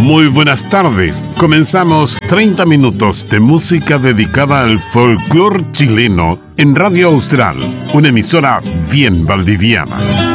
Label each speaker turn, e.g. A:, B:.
A: Muy buenas tardes. Comenzamos 30 minutos de música dedicada al folclore chileno en Radio Austral, una emisora bien valdiviana.